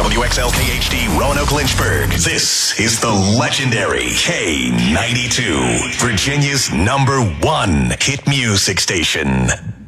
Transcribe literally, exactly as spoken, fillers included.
W X L K H D Roanoke Lynchburg. This is the legendary K ninety-two, Virginia's number one hit music station.